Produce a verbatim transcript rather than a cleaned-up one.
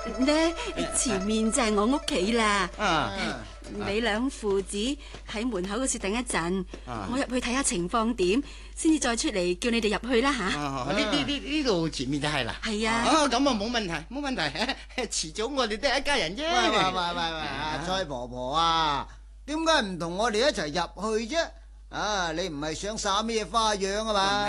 呢前面就係我屋企啦。 啊， 你兩父子喺門口嗰處等一陣， 啊我入去睇下情況點，先至再出嚟叫你哋入去啦吓。 呢呢呢呢度前面就係啦。 係啊。 啊，咁啊冇問題，冇問題。遲早我哋都係一家人啫。 喂喂喂喂喂，阿蔡婆婆啊，點解唔同我哋一齊入去啫？啊，你唔係想耍咩花樣啊嘛？